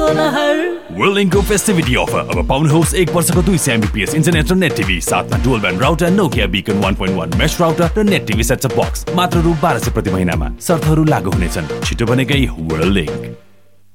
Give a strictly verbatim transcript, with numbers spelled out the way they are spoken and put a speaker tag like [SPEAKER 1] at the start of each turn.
[SPEAKER 1] लहर
[SPEAKER 2] वर्ल्डिङको फेस्टिभिटी अफर अब पाउनुहोस् एक वर्षको दुई सय एमबीपीएस इन्टरनेट र नेट टिभी साथमा dual band router Nokia बिकन one point one mesh router र net TV set top box मात्र रु बाह्र सय प्रति महिनामा। शर्तहरू लागू हुनेछन्। छिटो बनेकै वर्ल्डिङ।